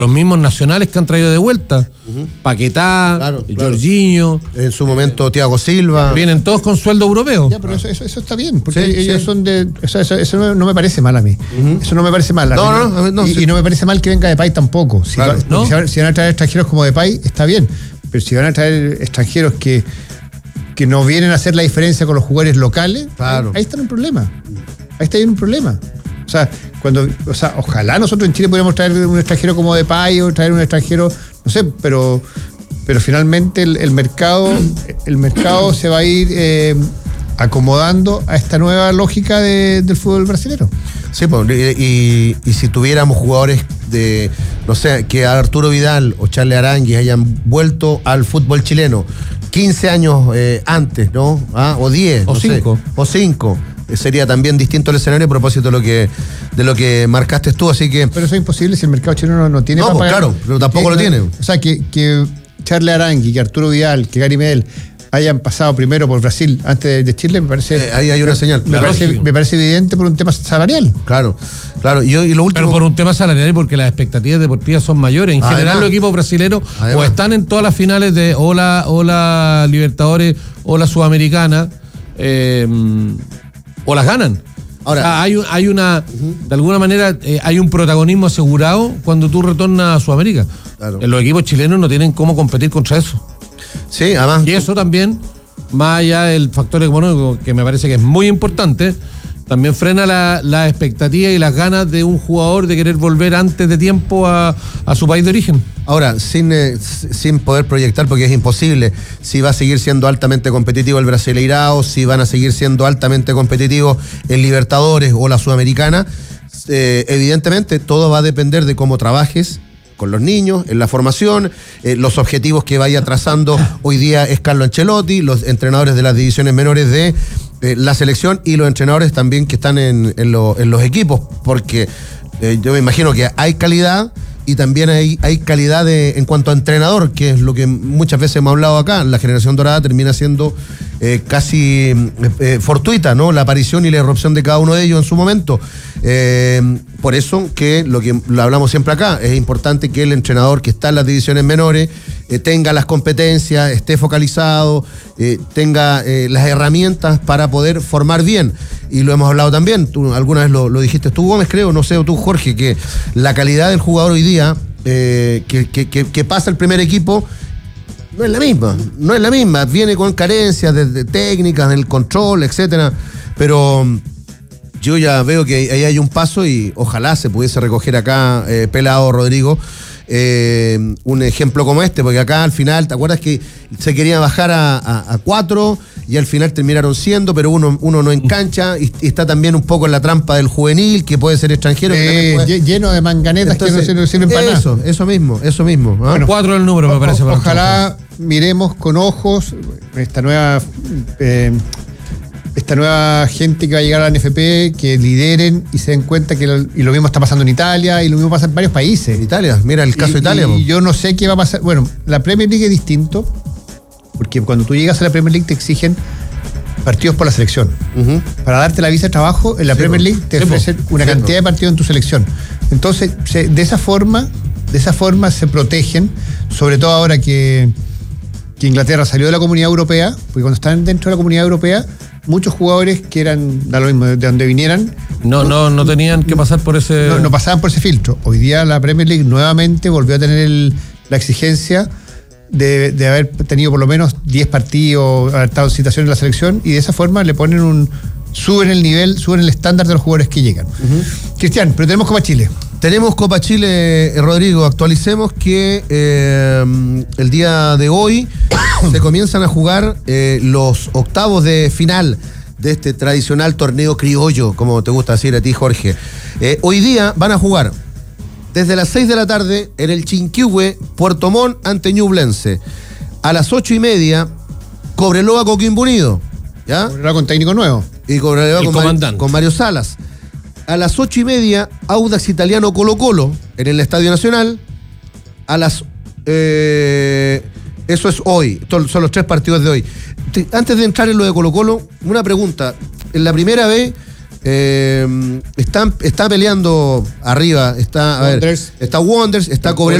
Los mismos nacionales que han traído de vuelta. Paquetá, Jorginho. En su momento, Thiago Silva. Vienen todos con sueldo europeo. Ya, pero eso está bien, porque ellos son de... Eso no me parece mal a mí. Eso no me parece mal. Y no me parece mal que venga Depay tampoco. Si van a traer extranjeros como Depay, está bien. Pero si van a traer extranjeros que no vienen a hacer la diferencia con los jugadores locales, ahí está un problema. Ahí está un problema. O sea, ojalá nosotros en Chile pudiéramos traer un extranjero como Depay o traer un extranjero, no sé, pero finalmente el mercado se va a ir acomodando a esta nueva lógica del fútbol brasileño. Sí, pues, y si tuviéramos jugadores de, no sé, que Arturo Vidal o Charles Aranguis hayan vuelto al fútbol chileno 15 años antes, ¿no? O 10, o 5. O 5. Sería también distinto el escenario a propósito de lo que marcaste tú, así que... Pero eso es imposible si el mercado chileno no tiene... No, pues claro, pero tampoco lo tiene. O sea, que Charles Aranguis, que Arturo Vidal, que Gary Medel hayan pasado primero por Brasil antes de Chile, me parece... ahí hay una señal. Me parece evidente por un tema salarial. Claro. Y lo último... Pero por un tema salarial y porque las expectativas deportivas son mayores. En general los equipos brasileños o están en todas las finales de o la Libertadores o la Sudamericana, o las ganan. Ahora, hay una, de alguna manera, hay un protagonismo asegurado cuando tú retornas a Sudamérica. Claro. Los equipos chilenos no tienen cómo competir contra eso. Sí, además. Y eso también, más allá del factor económico, que me parece que es muy importante, también frena la expectativa y las ganas de un jugador de querer volver antes de tiempo a su país de origen. Ahora, sin poder proyectar, porque es imposible, si va a seguir siendo altamente competitivo el Brasileirao, si van a seguir siendo altamente competitivos el Libertadores o la Sudamericana, evidentemente todo va a depender de cómo trabajes con los niños, en la formación, los objetivos que vaya trazando hoy día es Carlo Ancelotti, los entrenadores de las divisiones menores de la selección y los entrenadores también que están en los equipos, porque yo me imagino que hay calidad y también hay calidad en cuanto a entrenador, que es lo que muchas veces hemos hablado acá. La generación dorada termina siendo casi fortuita, ¿no? La aparición y la irrupción de cada uno de ellos en su momento. Por eso que lo hablamos siempre acá, es importante que el entrenador que está en las divisiones menores tenga las competencias, esté focalizado, tenga las herramientas para poder formar bien. Y lo hemos hablado también, tú alguna vez lo dijiste tú, Gómez, creo, no sé, o tú, Jorge, que la calidad del jugador hoy día que pasa el primer equipo no es la misma, viene con carencias de técnicas, del control, etcétera, pero yo ya veo que ahí hay un paso y ojalá se pudiese recoger acá, Pelado, Rodrigo, un ejemplo como este, porque acá al final, ¿te acuerdas que se quería bajar a 4 y al final terminaron siendo, pero uno no engancha y está también un poco en la trampa del juvenil, que puede ser extranjero. Lleno de manganetas. Entonces, que no sirven para nada. Eso mismo. Bueno, 4 el número, me parece. Ojalá miremos con ojos esta nueva gente que va a llegar a la NFP, que lideren y se den cuenta que y lo mismo está pasando en Italia y lo mismo pasa en varios países. En Italia, mira el caso de Italia. Y yo no sé qué va a pasar. Bueno, la Premier League es distinto, porque cuando tú llegas a la Premier League te exigen partidos por la selección. Para darte la visa de trabajo, en la Premier League te ofrecen una cantidad de partidos en tu selección. Entonces, de esa forma se protegen, sobre todo ahora que Inglaterra salió de la Comunidad Europea, porque cuando están dentro de la Comunidad Europea, muchos jugadores que eran, da lo mismo, de donde vinieran, no tenían que pasar por ese... No pasaban por ese filtro. Hoy día la Premier League nuevamente volvió a tener la exigencia de haber tenido por lo menos 10 partidos, haber estado en situación en la selección, y de esa forma le ponen suben el nivel, suben el estándar de los jugadores que llegan. Cristian, pero tenemos Copa Chile. Tenemos Copa Chile, Rodrigo. Actualicemos que el día de hoy se comienzan a jugar los octavos de final de este tradicional torneo criollo, como te gusta decir a ti, Jorge. Hoy día van a jugar desde las 6 de la tarde en el Chinquihue, Puerto Montt ante Ñublense. A las 8:30, Cobreloa, Coquimbo Unido. ¿Ya? Cobreloa con técnico nuevo. Y Cobreloa con Mario Salas. A las 8:30, Audax Italiano Colo-Colo en el Estadio Nacional. A las... eso es hoy, son los 3 partidos de hoy. Antes de entrar en lo de Colo-Colo, una pregunta. En la primera vez, Está peleando arriba, está Wanderers, está Cobreloa.